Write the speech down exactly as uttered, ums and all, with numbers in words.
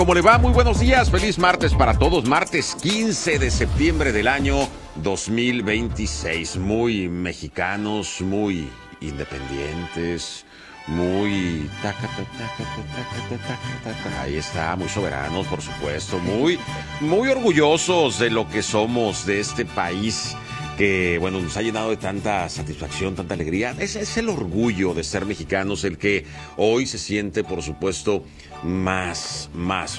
¿Cómo le va? Muy buenos días, feliz martes para todos, martes quince de septiembre del año dos mil veintiséis, muy mexicanos, muy independientes, muy taca, taca, taca, taca, taca, taca. Ahí está, muy soberanos, por supuesto, muy, muy orgullosos de lo que somos, de este país que, bueno, nos ha llenado de tanta satisfacción, tanta alegría. Ese es el orgullo de ser mexicanos, el que hoy se siente, por supuesto, más, más